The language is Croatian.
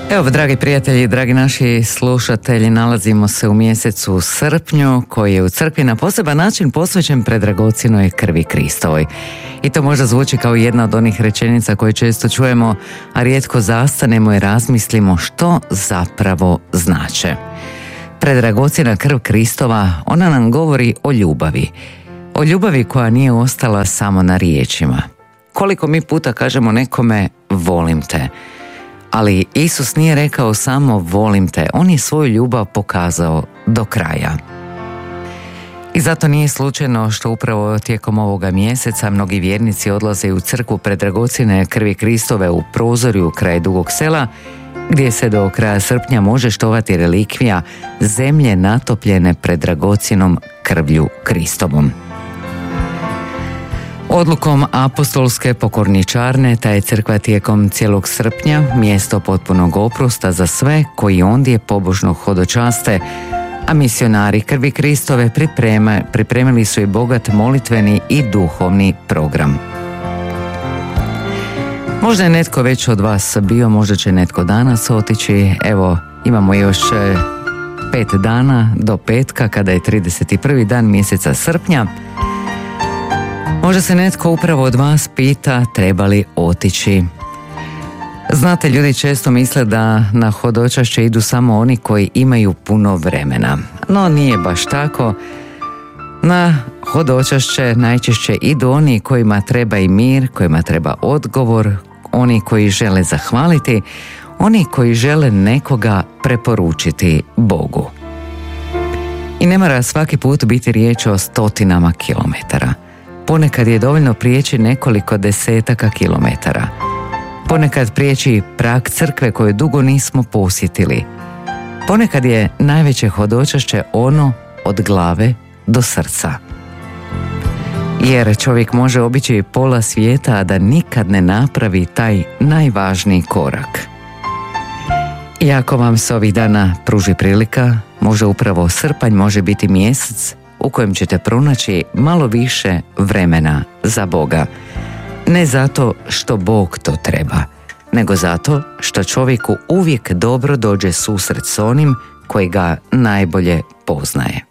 Evo, dragi prijatelji, dragi naši slušatelji, nalazimo se u mjesecu srpnju koji je u crkvi na poseban način posvećen predragocjenoj krvi Kristovoj. I to možda zvuči kao jedna od onih rečenica koje često čujemo, a rijetko zastanemo i razmislimo što zapravo znače. Predragocjena krv Kristova, ona nam govori o ljubavi. O ljubavi koja nije ostala samo na riječima. Koliko mi puta kažemo nekome volim te, ali Isus nije rekao samo volim te, on je svoju ljubav pokazao do kraja. I zato nije slučajno što upravo tijekom ovoga mjeseca mnogi vjernici odlaze u crkvu predragocjene krvi Kristove u prozorju kraj Dugog Sela, gdje se do kraja srpnja može štovati relikvija zemlje natopljene predragocjenom krvlju Kristovom. Odlukom apostolske pokorničarne ta je crkva tijekom cijelog srpnja mjesto potpunog oprosta za sve koji ondje pobožno hodočaste, a misionari krvi Kristove pripremili su i bogat molitveni i duhovni program. Možda je netko već od vas bio, možda će netko danas otići. Evo, imamo još 5 dana do petka kada je 31. dan mjeseca srpnja. Možda se netko upravo od vas pita treba li otići. Znate, ljudi često misle da na hodočašće idu samo oni koji imaju puno vremena. No nije baš tako. Na hodočašće najčešće idu oni kojima treba i mir, kojima treba odgovor, oni koji žele zahvaliti, oni koji žele nekoga preporučiti Bogu. I ne mora svaki put biti riječ o stotinama kilometara. Ponekad je dovoljno prijeći nekoliko desetaka kilometara. Ponekad prijeći prag crkve koju dugo nismo posjetili. Ponekad je najveće hodočašće ono od glave do srca. Jer čovjek može obići pola svijeta, a da nikad ne napravi taj najvažniji korak. I ako vam se ovih dana pruži prilika, može upravo srpanj može biti mjesec u kojem ćete pronaći malo više vremena za Boga. Ne zato što Bog to treba, nego zato što čovjeku uvijek dobro dođe susret s onim koji ga najbolje poznaje.